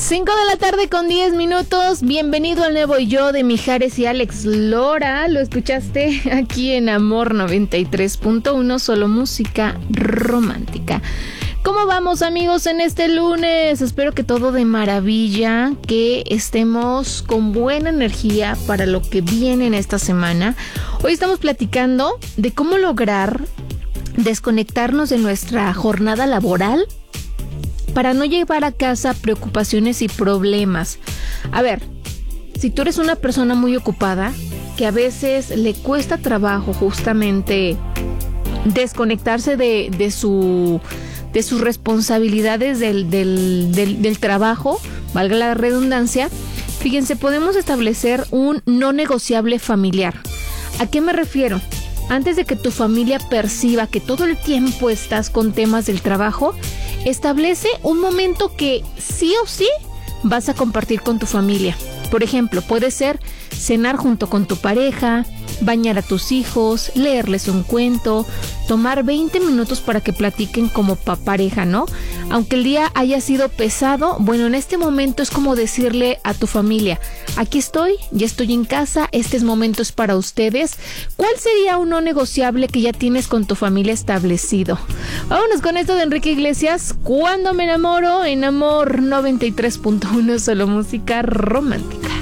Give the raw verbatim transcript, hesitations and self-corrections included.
cinco de la tarde con diez minutos. Bienvenido al nuevo yo de Mijares y Alex Lora. Lo escuchaste aquí en Amor noventa y tres punto uno, solo música romántica. ¿Cómo vamos, amigos, en este lunes? Espero que todo de maravilla, que estemos con buena energía para lo que viene en esta semana. Hoy estamos platicando de cómo lograr desconectarnos de nuestra jornada laboral para no llevar a casa preocupaciones y problemas. A ver, si tú eres una persona muy ocupada, que a veces le cuesta trabajo justamente desconectarse de, de su... de sus responsabilidades del, del, del, del trabajo, valga la redundancia, fíjense, podemos establecer un no negociable familiar. ¿A qué me refiero? Antes de que tu familia perciba que todo el tiempo estás con temas del trabajo, establece un momento que sí o sí vas a compartir con tu familia. Por ejemplo, puede ser cenar junto con tu pareja, bañar a tus hijos, leerles un cuento, tomar veinte minutos para que platiquen como pa- pareja, ¿no? Aunque el día haya sido pesado, bueno, en este momento es como decirle a tu familia, aquí estoy, ya estoy en casa, este momento es para ustedes. ¿Cuál sería un no negociable que ya tienes con tu familia establecido? Vámonos con esto de Enrique Iglesias, Cuando me enamoro, en Amor noventa y tres punto uno, solo música romántica.